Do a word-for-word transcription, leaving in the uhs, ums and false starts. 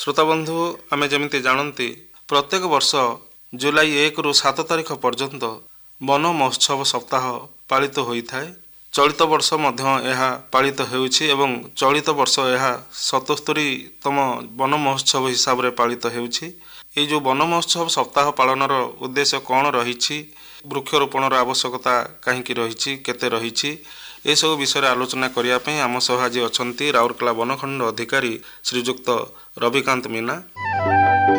ଶ୍ରୋତାବନ୍ଧୁ ଆମେ ଯେମିତି ଜାଣନ୍ତି ପ୍ରତ୍ୟେକ ବର୍ଷ ଜୁଲାଇ ଏକ ରୁ ସାତ ତାରିଖ ପର୍ଯ୍ୟନ୍ତ ବନ ମହୋତ୍ସବ ସପ୍ତାହ ପାଳିତ ହୋଇଥାଏ। ଚଳିତ ବର୍ଷ ମଧ୍ୟ ଏହା ପାଳିତ ହେଉଛି ଏବଂ ଚଳିତ ବର୍ଷ ଏହା ସତସ୍ତରୀତମ ବନ ମହୋତ୍ସବ ହିସାବରେ ପାଳିତ ହେଉଛି। ଏହି ଯେଉଁ ବନ ମହୋତ୍ସବ ସପ୍ତାହ ପାଳନର ଉଦ୍ଦେଶ୍ୟ କ'ଣ ରହିଛି, ବୃକ୍ଷରୋପଣର ଆବଶ୍ୟକତା କାହିଁକି ରହିଛି, କେତେ ରହିଛି, ଏସବୁ ବିଷୟରେ ଆଲୋଚନା କରିବା ପାଇଁ ଆମ ସହ ଆଜି ଅଛନ୍ତି ରାଉରକେଲା ବନଖଣ୍ଡ ଅଧିକାରୀ ଶ୍ରୀଯୁକ୍ତ ରବିକାନ୍ତ ମୀନା।